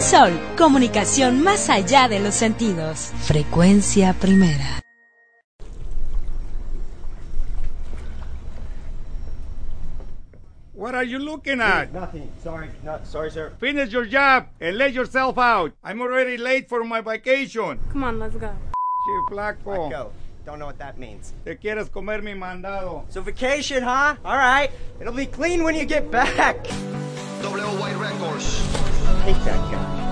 Sol, comunicación más allá de los sentidos. Frecuencia primera. What are you looking at? Nothing. Sorry, sir. Finish your job and let yourself out. I'm already late for my vacation. Come on, let's go. Che, flaco. Go. Don't know what that means. Te quieres comer mi mandado. So vacation, huh? All right. It'll be clean when you get back. WY Records. I hate that guy.